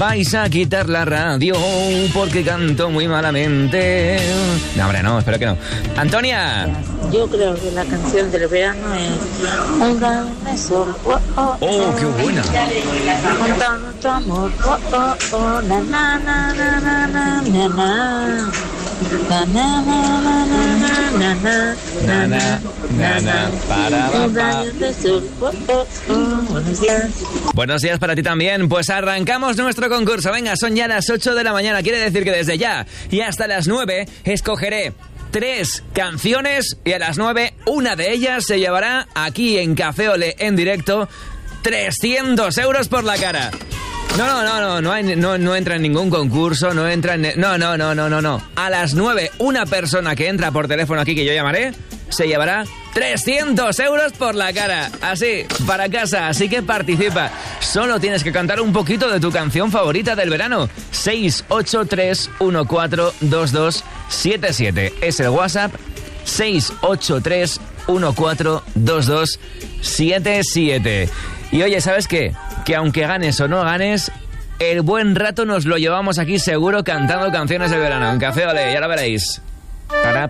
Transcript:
vais a quitar la radio porque canto muy malamente. No, hombre, no, espero que no. Antonia. Yo creo que la canción del verano es Un gran beso, Oh, qué buena. Contando tu amor, na na na na na na na na. Na na na na na na na na na na para Un gran beso, buenos días. Buenos días para ti también. Pues arrancamos nuestro concurso. Venga, son ya las 8 de la mañana. Quiere decir que desde ya y hasta las 9 escogeré 3 canciones y a las 9 una de ellas se llevará aquí en Café Olé en directo 300 euros por la cara. No entra en ningún concurso, no entra en... No. A las 9 una persona que entra por teléfono aquí que yo llamaré se llevará 300 euros por la cara. Así, para casa. Así que participa. Solo tienes que cantar un poquito de tu canción favorita del verano. 683142277. Es el WhatsApp. 683142277. Y oye, ¿sabes qué? Que aunque ganes o no ganes, el buen rato nos lo llevamos aquí seguro cantando canciones del verano. En Café Olé, ya lo veréis.